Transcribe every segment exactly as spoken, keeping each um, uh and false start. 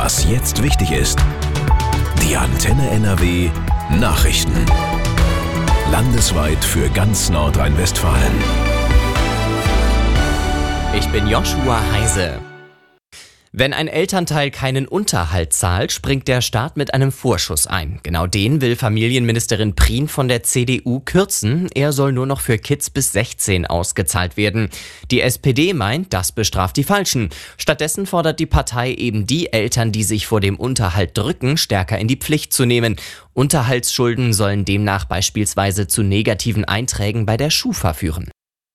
Was jetzt wichtig ist. Die Antenne N R W Nachrichten. Landesweit für ganz Nordrhein-Westfalen. Ich bin Joshua Heise. Wenn ein Elternteil keinen Unterhalt zahlt, springt der Staat mit einem Vorschuss ein. Genau den will Familienministerin Prien von der C D U kürzen. Er soll nur noch für Kids bis sechzehn ausgezahlt werden. Die S P D meint, das bestraft die Falschen. Stattdessen fordert die Partei eben die Eltern, die sich vor dem Unterhalt drücken, stärker in die Pflicht zu nehmen. Unterhaltsschulden sollen demnach beispielsweise zu negativen Einträgen bei der Schufa führen.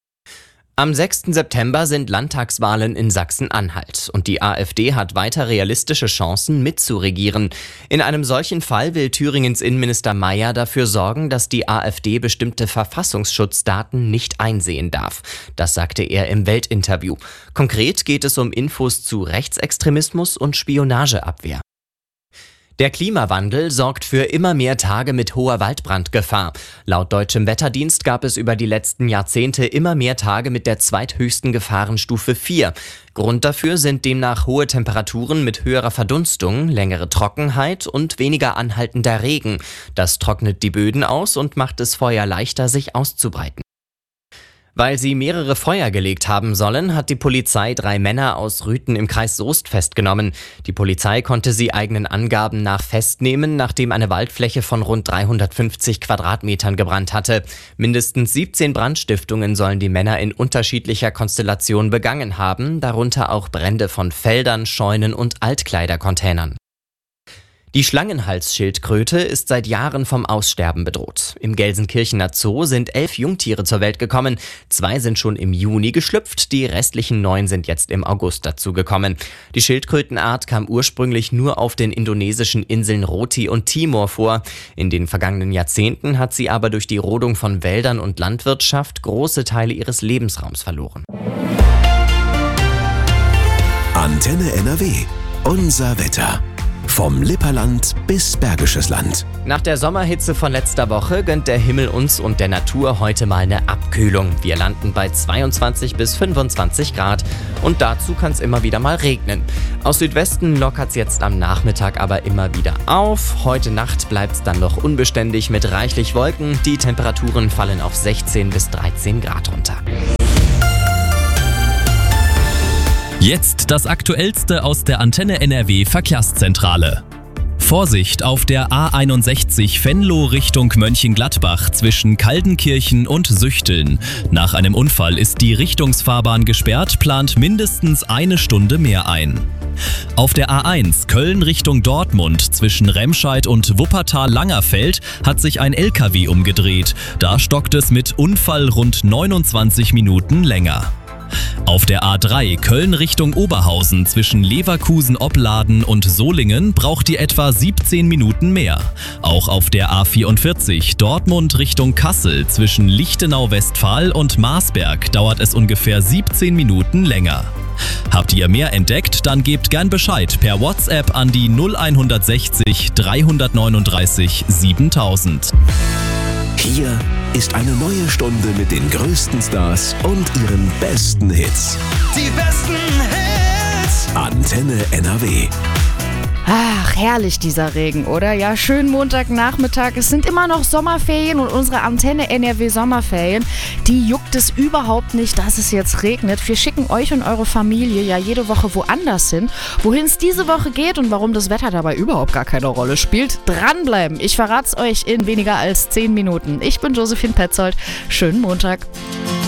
Am sechsten September sind Landtagswahlen in Sachsen-Anhalt und die AfD hat weiter realistische Chancen mitzuregieren. In einem solchen Fall will Thüringens Innenminister Mayer dafür sorgen, dass die AfD bestimmte Verfassungsschutzdaten nicht einsehen darf. Das sagte er im Welt-Interview. Konkret geht es um Infos zu Rechtsextremismus und Spionageabwehr. Der Klimawandel sorgt für immer mehr Tage mit hoher Waldbrandgefahr. Laut Deutschem Wetterdienst gab es über die letzten Jahrzehnte immer mehr Tage mit der zweithöchsten Gefahrenstufe vier. Grund dafür sind demnach hohe Temperaturen mit höherer Verdunstung, längere Trockenheit und weniger anhaltender Regen. Das trocknet die Böden aus und macht es Feuer leichter, sich auszubreiten. Weil sie mehrere Feuer gelegt haben sollen, hat die Polizei drei Männer aus Rüthen im Kreis Soest festgenommen. Die Polizei konnte sie eigenen Angaben nach festnehmen, nachdem eine Waldfläche von rund dreihundertfünfzig Quadratmetern gebrannt hatte. Mindestens siebzehn Brandstiftungen sollen die Männer in unterschiedlicher Konstellation begangen haben, darunter auch Brände von Feldern, Scheunen und Altkleidercontainern. Die Schlangenhalsschildkröte ist seit Jahren vom Aussterben bedroht. Im Gelsenkirchener Zoo sind elf Jungtiere zur Welt gekommen. Zwei sind schon im Juni geschlüpft, die restlichen neun sind jetzt im August dazugekommen. Die Schildkrötenart kam ursprünglich nur auf den indonesischen Inseln Roti und Timor vor. In den vergangenen Jahrzehnten hat sie aber durch die Rodung von Wäldern und Landwirtschaft große Teile ihres Lebensraums verloren. Antenne N R W. Unser Wetter. Vom Lipperland bis Bergisches Land. Nach der Sommerhitze von letzter Woche gönnt der Himmel uns und der Natur heute mal eine Abkühlung. Wir landen bei zweiundzwanzig bis fünfundzwanzig Grad und dazu kann es immer wieder mal regnen. Aus Südwesten lockert es jetzt am Nachmittag aber immer wieder auf. Heute Nacht bleibt es dann noch unbeständig mit reichlich Wolken. Die Temperaturen fallen auf sechzehn bis dreizehn Grad runter. Jetzt das Aktuellste aus der Antenne N R W Verkehrszentrale. Vorsicht auf der A einundsechzig Venlo Richtung Mönchengladbach zwischen Kaldenkirchen und Süchteln. Nach einem Unfall ist die Richtungsfahrbahn gesperrt, plant mindestens eine Stunde mehr ein. Auf der A eins Köln Richtung Dortmund zwischen Remscheid und Wuppertal-Langerfeld hat sich ein L K W umgedreht. Da stockt es mit Unfall rund neunundzwanzig Minuten länger. Auf der A drei Köln Richtung Oberhausen zwischen Leverkusen-Opladen und Solingen braucht ihr etwa siebzehn Minuten mehr. Auch auf der A vierundvierzig Dortmund Richtung Kassel zwischen Lichtenau-Westfalen und Marsberg dauert es ungefähr siebzehn Minuten länger. Habt ihr mehr entdeckt, dann gebt gern Bescheid per WhatsApp an die null hundertsechzig dreihundertneununddreißig siebentausend. Hier ist eine neue Stunde mit den größten Stars und ihren besten Hits. Die besten Hits! Antenne N R W. Ach, herrlich dieser Regen, oder? Ja, schönen Montagnachmittag. Es sind immer noch Sommerferien und unsere Antenne N R W Sommerferien, die juckt es überhaupt nicht, dass es jetzt regnet. Wir schicken euch und eure Familie ja jede Woche woanders hin. Wohin es diese Woche geht und warum das Wetter dabei überhaupt gar keine Rolle spielt, dranbleiben. Ich verrat's euch in weniger als zehn Minuten. Ich bin Josephine Petzold. Schönen Montag.